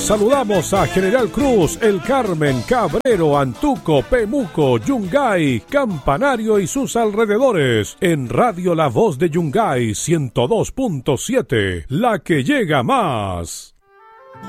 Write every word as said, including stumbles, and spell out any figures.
Saludamos a General Cruz, El Carmen, Cabrero, Antuco, Pemuco, Yungay, Campanario y sus alrededores. En Radio La Voz de Yungay ciento dos punto siete, la que llega más.